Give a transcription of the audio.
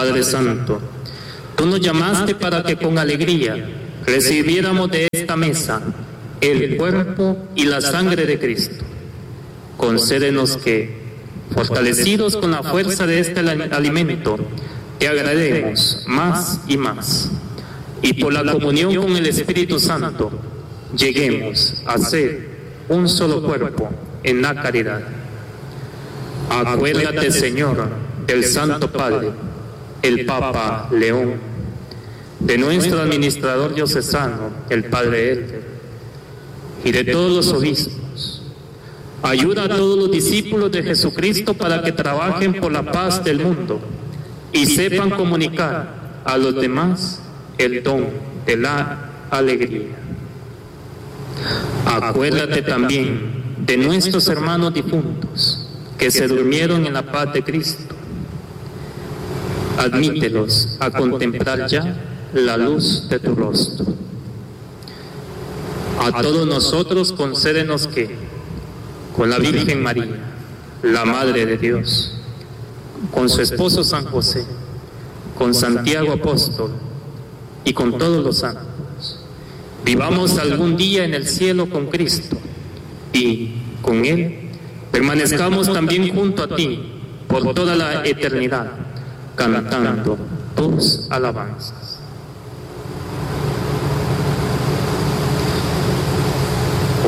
Padre Santo, tú nos llamaste para que con alegría recibiéramos de esta mesa el cuerpo y la sangre de Cristo. Concédenos que, fortalecidos con la fuerza de este alimento, te agrademos más y más, y por la comunión con el Espíritu Santo lleguemos a ser un solo cuerpo en la caridad. Acuérdate, Señor, del Santo Padre, el Papa León, de nuestro administrador diocesano, el Padre Elder, y de todos los obispos. Ayuda a todos los discípulos de Jesucristo para que trabajen por la paz del mundo y sepan comunicar a los demás el don de la alegría. Acuérdate también de nuestros hermanos difuntos que se durmieron en la paz de Cristo. Admítelos a contemplar ya la luz de tu rostro. A todos nosotros concédenos que, con la Virgen María, la Madre de Dios, con su esposo San José, con Santiago Apóstol y con todos los santos, vivamos algún día en el cielo con Cristo y con Él permanezcamos también junto a ti por toda la eternidad, cantando tus alabanzas.